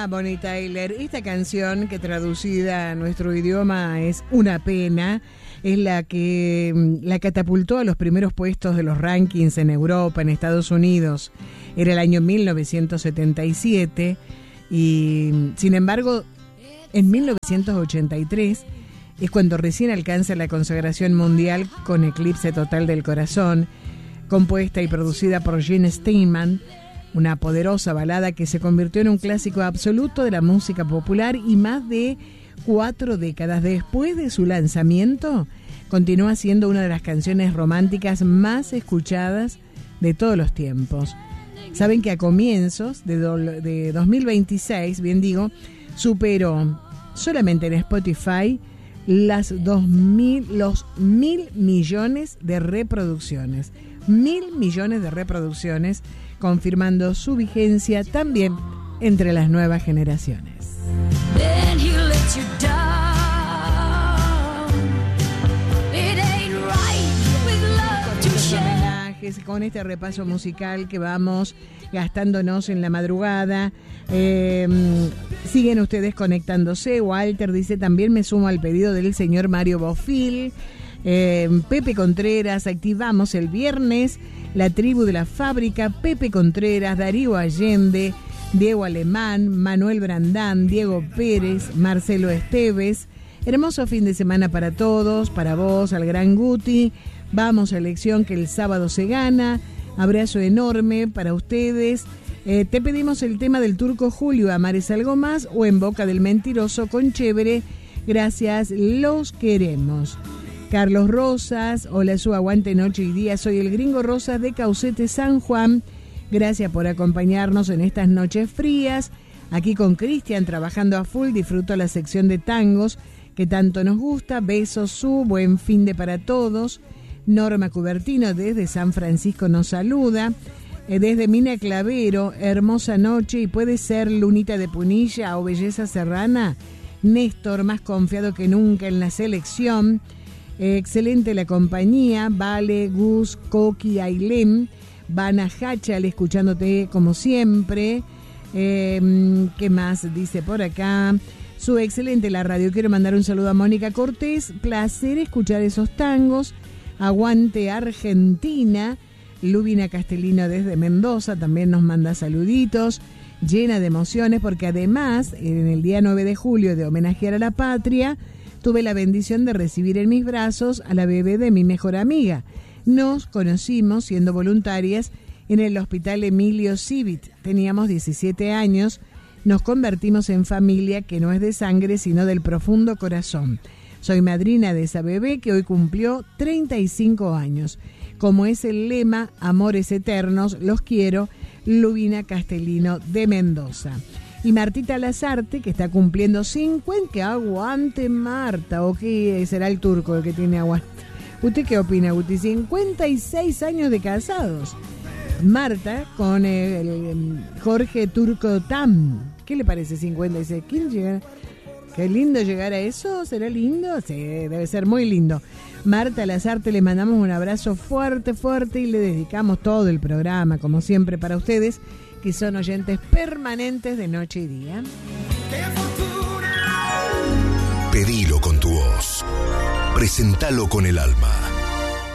tema, Bonnie Tyler. Esta canción, que traducida a nuestro idioma es Una pena, es la que la catapultó a los primeros puestos de los rankings en Europa, en Estados Unidos. Era el año 1977 y, sin embargo, en 1983 es cuando recién alcanza la consagración mundial con Eclipse Total del Corazón, compuesta y producida por Gene Steinman, una poderosa balada que se convirtió en un clásico absoluto de la música popular y más de 4 décadas después de su lanzamiento, continúa siendo una de las canciones románticas más escuchadas de todos los tiempos. Saben que a comienzos de 2026, bien digo, superó solamente en Spotify los 1.000 millones de reproducciones. 1.000 millones de reproducciones, confirmando su vigencia también entre las nuevas generaciones. Con este repaso musical que vamos gastándonos en la madrugada, siguen ustedes conectándose. Walter dice: también me sumo al pedido del señor Mario Bofil. Pepe Contreras, activamos el viernes La Tribu de la Fábrica. Pepe Contreras, Darío Allende, Diego Alemán, Manuel Brandán, Diego Pérez, Marcelo Esteves. Hermoso fin de semana para todos, para vos, al gran Guti. Vamos a elección que el sábado se gana. Abrazo enorme para ustedes. Te pedimos el tema del Turco Julio, Amar es algo más, o En boca del mentiroso con Chévere. Gracias, los queremos. Carlos Rosas, hola, su aguante noche y día. Soy el Gringo Rosas de Caucete, San Juan. Gracias por acompañarnos en estas noches frías. Aquí con Cristian, trabajando a full, disfruto la sección de tangos que tanto nos gusta. Besos, su buen fin de para todos. Norma Cubertino desde San Francisco nos saluda. Desde Mina Clavero, hermosa noche y puede ser Lunita de Punilla o Belleza Serrana. Néstor, más confiado que nunca en la selección. Excelente la compañía. Vale, Gus, Coqui, Ailem, Vana Hachal, escuchándote como siempre. ¿Qué más dice por acá? Su excelente la radio. Quiero mandar un saludo a Mónica Cortés. Placer escuchar esos tangos. Aguante Argentina. Lubina Castellino desde Mendoza también nos manda saluditos, llena de emociones, porque además en el día 9 de julio de homenajear a la patria, tuve la bendición de recibir en mis brazos a la bebé de mi mejor amiga. Nos conocimos siendo voluntarias en el Hospital Emilio Civit. Teníamos 17 años, nos convertimos en familia que no es de sangre sino del profundo corazón. Soy madrina de esa bebé que hoy cumplió 35 años. Como es el lema, amores eternos, los quiero, Lubina Castellino de Mendoza. Y Martita Lazarte, que está cumpliendo 50, que aguante Marta, o que será el turco el que tiene aguante. ¿Usted qué opina, Guti? 56 años de casados. Marta con el Jorge Turco Tam. ¿Qué le parece 56? ¿Quién llega? Qué lindo llegar a eso, ¿será lindo? Sí, debe ser muy lindo. Marta Lazarte, le mandamos un abrazo fuerte, fuerte y le dedicamos todo el programa, como siempre, para ustedes, que son oyentes permanentes de Noche y Día. Pedilo con tu voz, presentalo con el alma.